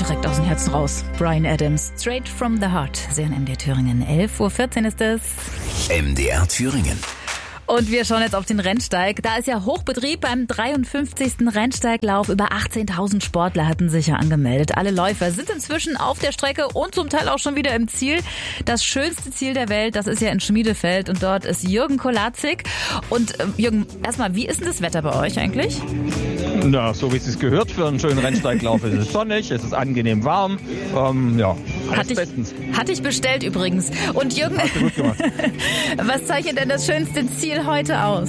direkt aus dem Herzen raus. Bryan Adams, Straight from the Heart. Sehr in MDR Thüringen. 11:14 Uhr ist es. MDR Thüringen. Und wir schauen jetzt auf den Rennsteig. Da ist ja Hochbetrieb beim 53. Rennsteiglauf. Über 18.000 Sportler hatten sich ja angemeldet. Alle Läufer sind inzwischen auf der Strecke und zum Teil auch schon wieder im Ziel. Das schönste Ziel der Welt, das ist ja in Schmiedefeld. Und dort ist Jürgen Kolaczyk. Und Jürgen, erstmal, wie ist denn das Wetter bei euch eigentlich? Na, so wie es sich gehört für einen schönen Rennsteiglauf. Es ist sonnig, es ist angenehm warm. Alles bestens. Hatte ich bestellt übrigens. Und Jürgen, hast du gut gemacht. Was zeichnet denn das schönste Ziel heute aus?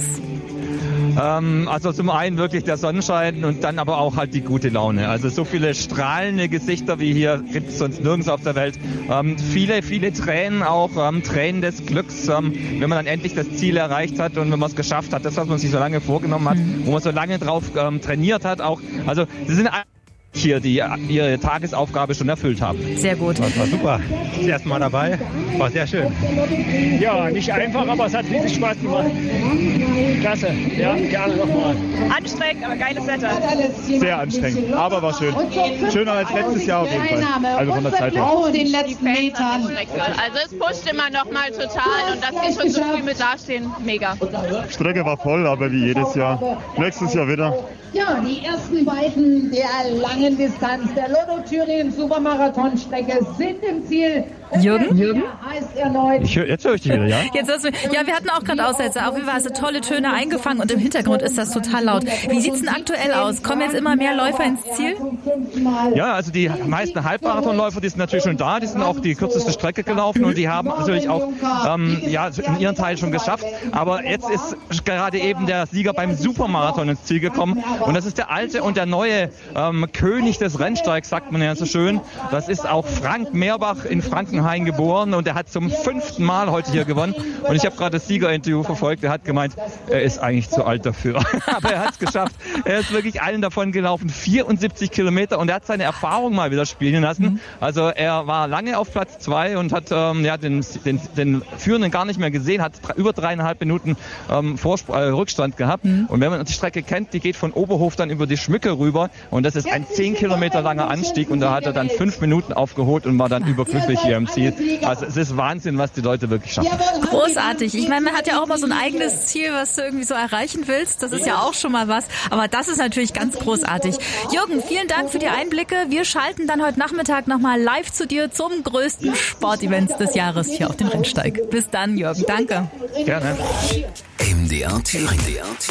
Also zum einen wirklich der Sonnenschein und dann aber auch halt die gute Laune. Also so viele strahlende Gesichter wie hier gibt es sonst nirgends auf der Welt. Viele Tränen auch, Tränen des Glücks, wenn man dann endlich das Ziel erreicht hat und wenn man es geschafft hat, das, was man sich so lange vorgenommen hat, wo man so lange drauf trainiert hat auch. Also sie sind hier, die ihre Tagesaufgabe schon erfüllt haben. Sehr gut. Das war super. Das erste Mal dabei. War sehr schön. Ja, nicht einfach, aber es hat riesig Spaß gemacht. Klasse. Ja, gerne nochmal. Anstrengend, aber geiles Wetter. Sehr anstrengend, aber war schön. Schöner als letztes Jahr auf jeden Fall. Also von der Zeit her. Auf den letzten Metern. Also es pusht immer nochmal total und dass wir schon so früh mit dastehen, mega. Strecke war voll, aber wie jedes Jahr. Nächstes Jahr wieder. Ja, die ersten beiden der langen Distanz der Lotto Thüringen Supermarathonstrecke sind im Ziel. Jürgen? Heißt erneut. Jetzt höre ich dich wieder, ja? Jetzt ja, wir hatten auch gerade Aussätze. Auf jeden Fall hast du tolle Töne eingefangen und im Hintergrund ist das total laut. Wie sieht's denn aktuell aus? Kommen jetzt immer mehr Läufer ins Ziel? Ja, also die meisten Halbmarathonläufer, die sind natürlich schon da, die sind auch die kürzeste Strecke gelaufen und die haben natürlich auch in ihren Teil schon geschafft. Aber jetzt ist gerade eben der Sieger beim Supermarathon ins Ziel gekommen und das ist der alte und der neue König des Rennsteigs, sagt man ja so schön. Das ist auch Frank Meerbach in Frankenhain geboren und er hat zum 5. Mal heute hier gewonnen. Und ich habe gerade das Siegerinterview verfolgt. Er hat gemeint, er ist eigentlich zu alt dafür. Aber er hat es geschafft. Er ist wirklich allen davon gelaufen. 74 Kilometer und er hat seine Erfahrung mal wieder spielen lassen. Also er war lange auf Platz 2 und hat den Führenden gar nicht mehr gesehen, hat über 3,5 Minuten Rückstand gehabt. Und wenn man die Strecke kennt, die geht von Oberhof dann über die Schmücke rüber und das ist ein 10 Kilometer langer Anstieg und da hat er dann 5 Minuten aufgeholt und war dann überglücklich hier im Ziel. Also es ist Wahnsinn, was die Leute wirklich schaffen. Großartig. Ich meine, man hat ja auch mal so ein eigenes Ziel, was du irgendwie so erreichen willst. Das ist ja auch schon mal was. Aber das ist natürlich ganz großartig. Jürgen, vielen Dank für die Einblicke. Wir schalten dann heute Nachmittag nochmal live zu dir zum größten Sportevent des Jahres hier auf dem Rennsteig. Bis dann, Jürgen. Danke. Gerne. MDR Thüringen.